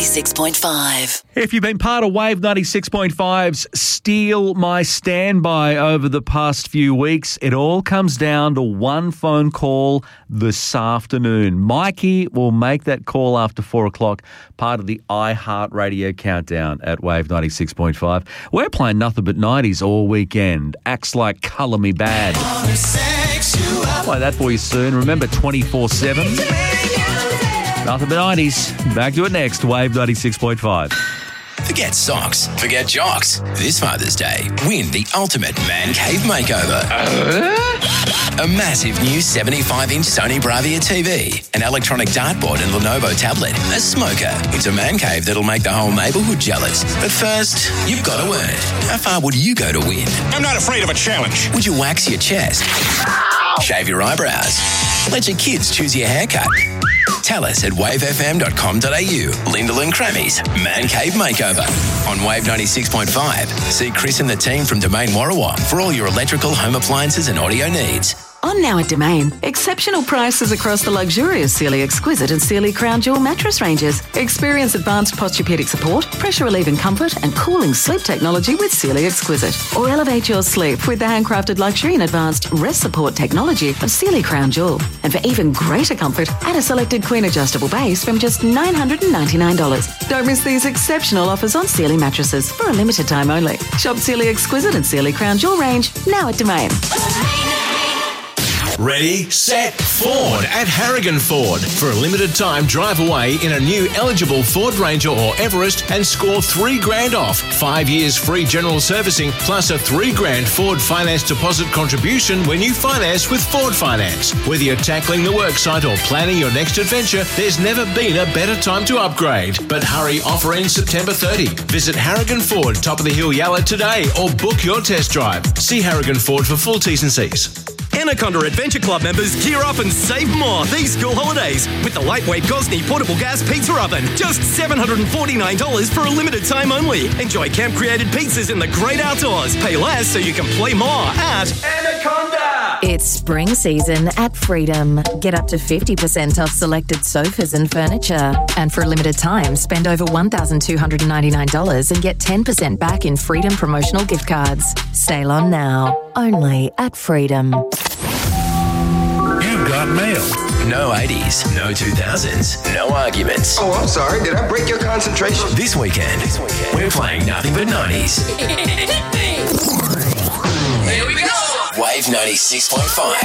96.5. If you've been part of Wave 96.5's Steal My Standby over the past few weeks, it all comes down to one phone call this afternoon. Mikey will make that call after 4 o'clock, part of the iHeartRadio countdown at Wave 96.5. We're playing nothing but 90s all weekend. Acts like Colour Me Bad. Play that for you soon. Remember 24/7. Nothing but 90s. Back to it next. Wave 96.5. Forget socks. Forget jocks. This Father's Day, win the ultimate man cave makeover. A massive new 75-inch Sony Bravia TV, an electronic dartboard and Lenovo tablet, a smoker. It's a man cave that'll make the whole neighbourhood jealous. But first, you've got to earn it. How far would you go to win? I'm not afraid of a challenge. Would you wax your chest? Shave your eyebrows? Let your kids choose your haircut? Tell us at wavefm.com.au. Lyndall and Crammy's Man Cave Makeover on Wave 96.5. See Chris and the team from Domain Warrawong for all your electrical, home appliances and audio needs. On now at Domain, exceptional prices across the luxurious Sealy Exquisite and Sealy Crown Jewel mattress ranges. Experience advanced posturepedic support, pressure relieving comfort and cooling sleep technology with Sealy Exquisite. Or elevate your sleep with the handcrafted luxury and advanced rest support technology of Sealy Crown Jewel. And for even greater comfort, add a selected queen adjustable base from just $999. Don't miss these exceptional offers on Sealy mattresses for a limited time only. Shop Sealy Exquisite and Sealy Crown Jewel range now at Domain. Ready, set, Ford at Harrigan Ford. For a limited time, drive away in a new eligible Ford Ranger or Everest and score $3,000 off. 5 years free general servicing plus a $3,000 Ford finance deposit contribution when you finance with Ford Finance. Whether you're tackling the worksite or planning your next adventure, there's never been a better time to upgrade. But hurry, offer ends September 30. Visit Harrigan Ford, Top of the Hill Yalla today or book your test drive. See Harrigan Ford for full T's and C's. Anaconda Adventure Club members gear up and save more these school holidays with the lightweight Gosney portable gas pizza oven. Just $749 for a limited time only. Enjoy camp-created pizzas in the great outdoors. Pay less so you can play more at Anaconda. It's spring season at Freedom. Get up to 50% off selected sofas and furniture. And for a limited time, spend over $1,299 and get 10% back in Freedom promotional gift cards. Sail on now. Only at Freedom. You've got mail. No 80s, no 2000s, no arguments. Oh, I'm sorry. Did I break your concentration? This weekend, we're playing nothing but 90s. Here we go. Wave 96.5.